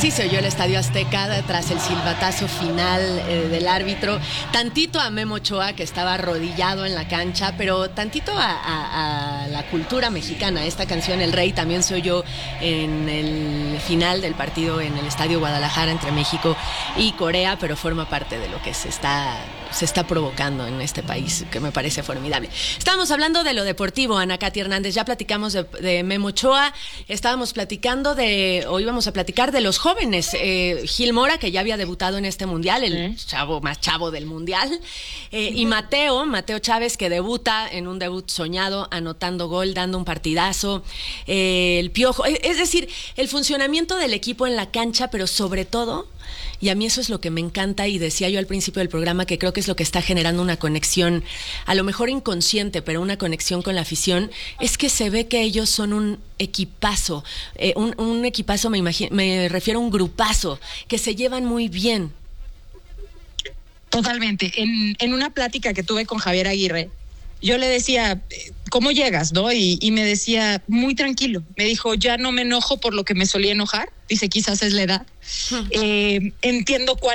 Así se oyó el Estadio Azteca tras el silbatazo final del árbitro. Tantito a Memo Ochoa, que estaba arrodillado en la cancha, pero tantito a la cultura mexicana. Esta canción, El Rey, también se oyó en el final del partido en el Estadio Guadalajara entre México y Corea, pero forma parte de lo que se está provocando en este país, que me parece formidable. Estábamos hablando de lo deportivo, Ana Katy Hernández. Ya platicamos de Memo Ochoa. Íbamos a platicar de los jóvenes. Gil Mora, que ya había debutado en este mundial, el chavo más chavo del mundial. Y Mateo Chávez, que debuta en un debut soñado, anotando gol, dando un partidazo. El Piojo. Es decir, el funcionamiento del equipo en la cancha, pero sobre todo, y a mí eso es lo que me encanta, y decía yo al principio del programa que creo que es lo que está generando una conexión, a lo mejor inconsciente, pero una conexión con la afición, es que se ve que ellos son un equipazo, un equipazo, me refiero a un grupazo, que se llevan muy bien. Totalmente. En una plática que tuve con Javier Aguirre, yo le decía, ¿cómo llegas, no? Y me decía, muy tranquilo. Me dijo, ya no me enojo por lo que me solía enojar. Dice, quizás es la edad. Entiendo cuál